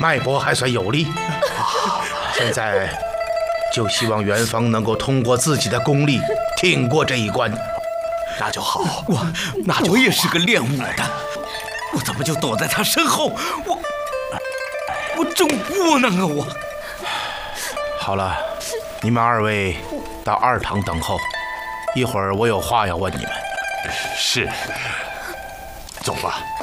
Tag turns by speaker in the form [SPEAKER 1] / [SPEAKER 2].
[SPEAKER 1] 脉搏还算有力。现在就希望元芳能够通过自己的功力挺过这一关。
[SPEAKER 2] 那就好。
[SPEAKER 3] 我也是个练武的，我怎么就躲在他身后？我真无能啊！我。
[SPEAKER 1] 好了，你们2位到2堂等候，一会儿我有话要问你们。
[SPEAKER 2] 是，走吧。